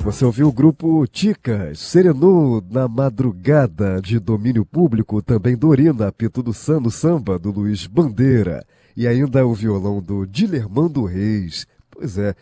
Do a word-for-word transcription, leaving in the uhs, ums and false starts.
Você ouviu o grupo Ticas, Serenou na Madrugada, de domínio público, também Dorina, Pito do Sano Samba, do Luiz Bandeira. E ainda o violão do Dilermando Reis. Pois é,